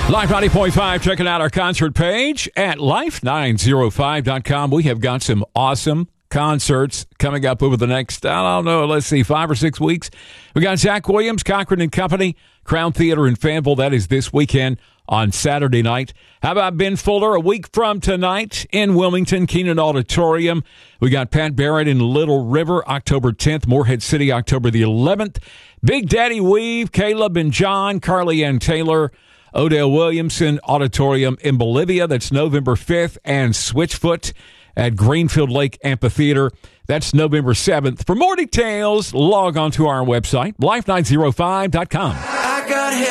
Life 90.5, checking out our concert page at life905.com. We have got some awesome concerts coming up over the next, 5 or 6 weeks. We got Zach Williams, Cochran and Company, Crown Theater in Fanville. That is this weekend on Saturday night. How about Ben Fuller a week from tonight in Wilmington, Keenan Auditorium? We got Pat Barrett in Little River, October 10th, Morehead City, October the 11th. Big Daddy Weave, Caleb and John, Carly Ann Taylor, Odell Williamson Auditorium in Bolivia. That's November 5th. And Switchfoot at Greenfield Lake Amphitheater. That's November 7th. For more details, log on to our website, life905.com.